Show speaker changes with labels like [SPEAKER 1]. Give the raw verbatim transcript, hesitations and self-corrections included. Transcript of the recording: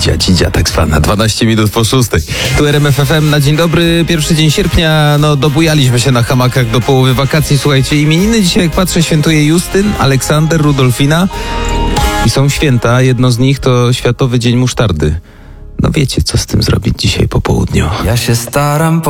[SPEAKER 1] dzidzia, dzidzia tak zwana. dwanaście minut po szóstej. Tu R M F F M na dzień dobry. Pierwszy dzień sierpnia. No dobujaliśmy się na hamakach do połowy wakacji. Słuchajcie, imieniny dzisiaj, jak patrzę, świętuje Justyn, Aleksander, Rudolfina. I są święta. Jedno z nich to Światowy Dzień Musztardy. No wiecie, co z tym zrobić dzisiaj po południu.
[SPEAKER 2] Ja się staram